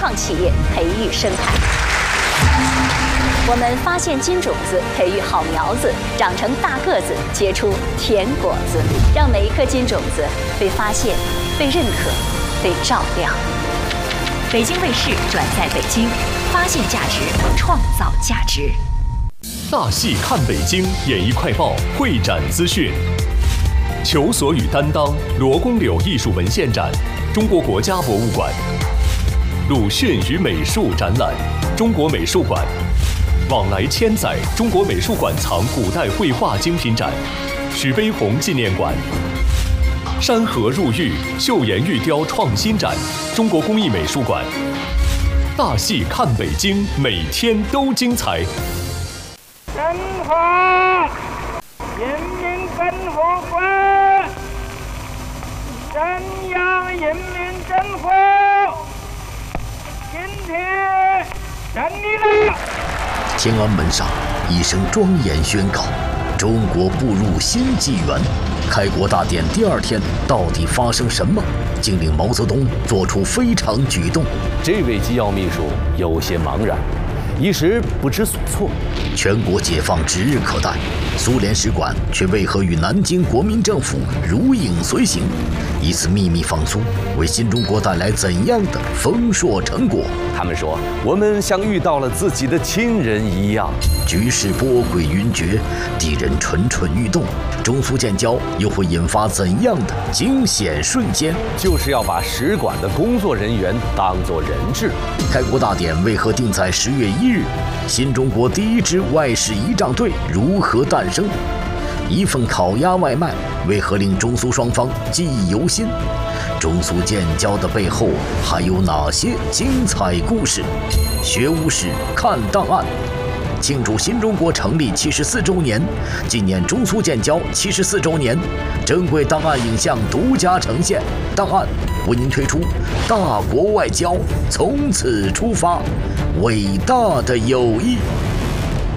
创企业培育生态。我们发现金种子，培育好苗子，长成大个子，结出甜果子，让每一颗金种子被发现、被认可、被照亮。 北京卫视转在北京，发现价值，创造价值。 大戏看北京演艺快报会展资讯。求索与担当罗公柳艺术文献展，中国国家博物馆。鲁迅与美术展览，中国美术馆。往来千载，中国美术馆藏古代绘画精品展，许悲鸿纪念馆。山河入玉，岫岩玉雕创新展，中国工艺美术馆。大戏看北京，每天都精彩。 中华人民共和国中央人民政府今天胜利了。 天安门上一声庄严宣告：中国步入新纪元。开国大典第二天，到底发生什么，竟令毛泽东做出非常举动？ 这位机要秘书有些茫然，一时不知所措。 全国解放指日可待，苏联使馆却为何与南京国民政府如影随形？一次秘密放苏，为新中国带来怎样的丰硕成果？ 他们说，我们像遇到了自己的亲人一样。 局势波诡云谲，敌人蠢蠢欲动，中苏建交又会引发怎样的惊险瞬间？ 就是要把使馆的工作人员当作人质。 开国大典为何定在10月1日？新中国第一支外事仪仗队如何诞生？一份烤鸭外卖为何令中苏双方记忆犹新？中苏建交的背后还有哪些精彩故事？学无史，看档案。庆祝新中国成立74周年，纪念中苏建交74周年，珍贵档案影像独家呈现。档案为您推出大国外交从此出发，伟大的友谊。